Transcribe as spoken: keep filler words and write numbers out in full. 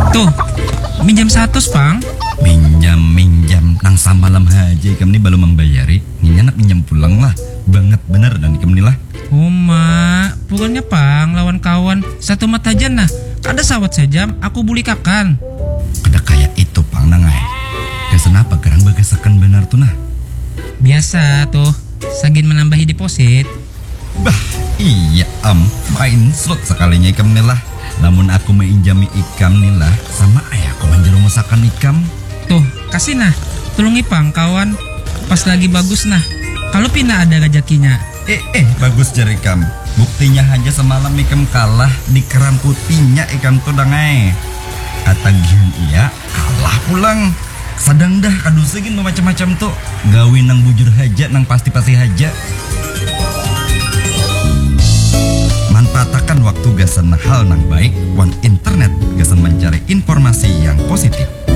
Tuh, minjam satu, Pang. Minjam, minjam. Nang samalam haji ikam ni belum membayari. Ini anak minjam pulang lah. Banget bener dan ikam ni lah. Oh, mak. Pokoknya, Pang, lawan kawan. Satu mata aja nah. Ada sawat sejam, aku buli kakan. Ada kayak itu, Pang, nangai. Kesan apa kerang bagasakan benar tuh nah? Biasa tuh, sagin menambahi deposit. Bah, iya am, main slot sekalinya ikam ni lah. Namun aku menginjami ikam ni lah, sama ayah aku menjeru masakan ikam. Tuh, kasih nah. Tulungi Pang, kawan. Pas lagi bagus nah. Kalau pina ada gajakinya. Eh, eh, bagus jari ikam. Buktinya hanya semalam ikam kalah di keran putihnya ikam tuh dangai. Atagihan iya, kalah pulang. Sadang dah kadu segin macam-macam tuh. Gawin nang bujur haja, nang pasti-pasti haja. Manfaatkan waktu gasan hal nang baik, wan internet gasan mencari informasi yang positif.